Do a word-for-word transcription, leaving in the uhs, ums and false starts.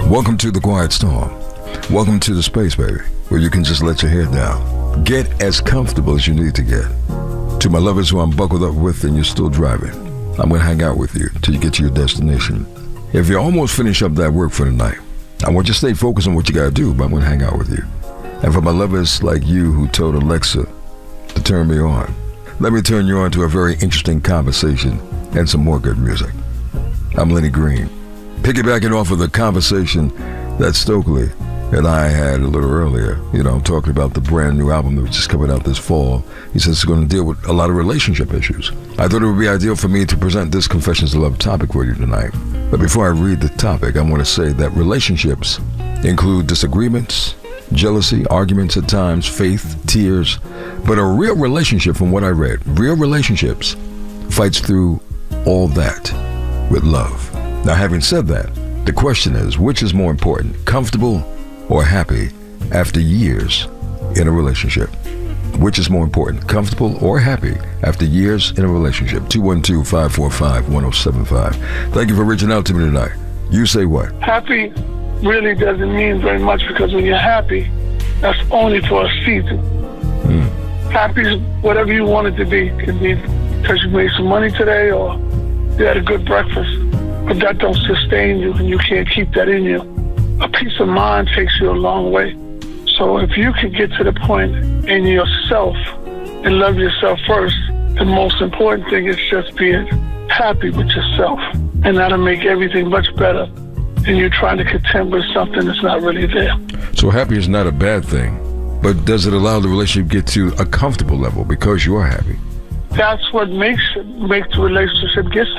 Welcome to the Quiet Storm. Welcome to the space, baby, where you can just let your head down. Get as comfortable as you need to get. To my lovers who I'm buckled up with and you're still driving, I'm going to hang out with you till you get to your destination. If you're almost finished up that work for the night, I want you to stay focused on what you got to do, but I'm going to hang out with you. And for my lovers like you who told Alexa to turn me on, let me turn you on to a very interesting conversation and some more good music. I'm Lenny Green, piggybacking off of the conversation that Stokely and I had a little earlier. You know, I'm talking about the brand new album that was just coming out this fall. He says it's going to deal with a lot of relationship issues. I thought it would be ideal for me to present this Confessions of Love topic for you tonight. But before I read the topic, I want to say that relationships include disagreements, jealousy, arguments at times, faith, tears. But a real relationship, from what I read, real relationships fights through all that with love. Now, having said that, the question is, which is more important, comfortable or happy after years in a relationship? Which is more important, comfortable or happy after years in a relationship? two one two, five four five, one oh seven five. Thank you for reaching out to me tonight. You say what? Happy really doesn't mean very much, because when you're happy, that's only for a season. Mm. Happy is whatever you want it to be. It can be because you made some money today or you had a good breakfast. But that don't sustain you, and you can't keep that in you. A peace of mind takes you a long way. So if you can get to the point in yourself and love yourself first, the most important thing is just being happy with yourself. And that'll make everything much better than you trying to contend with something that's not really there. So happy is not a bad thing, but does it allow the relationship to get to a comfortable level because you are happy? That's what makes it, make the relationship get